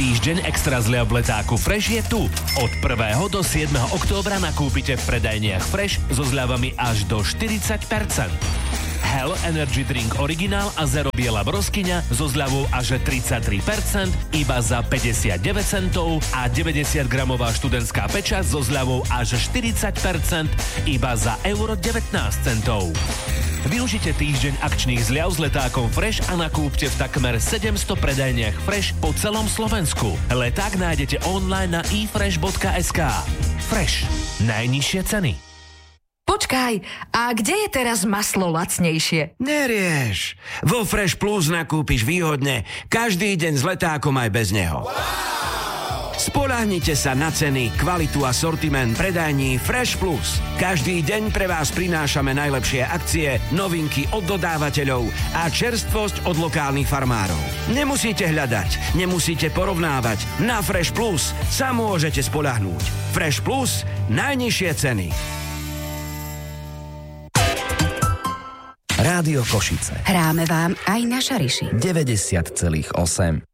Týždeň extra zľav v letáku Fresh je tu. Od 1. do 7. októbra nakúpite v predajniach Fresh so zľavami až do 40%. Hell Energy Drink Originál a Zero biela broskyňa so zľavou až 33% iba za 59 centov a 90-gramová študentská pečať so zľavou až 40% iba za euro 19 centov. Využite týždeň akčných zľav s letákom Fresh a nakúpte v takmer 700 predajniach Fresh po celom Slovensku. Leták nájdete online na ifresh.sk. Fresh. Najnižšie ceny. Počkaj, a kde je teraz maslo lacnejšie? Nerieš. Vo Fresh Plus nakúpiš výhodne každý deň s letákom aj bez neho. Spoľahnite sa na ceny, kvalitu a sortiment predajní Fresh Plus. Každý deň pre vás prinášame najlepšie akcie, novinky od dodávateľov a čerstvosť od lokálnych farmárov. Nemusíte hľadať, nemusíte porovnávať. Na Fresh Plus sa môžete spoľahnúť. Fresh Plus, najnižšie ceny. Rádio Košice. Hráme vám aj na Šariši. 90,8.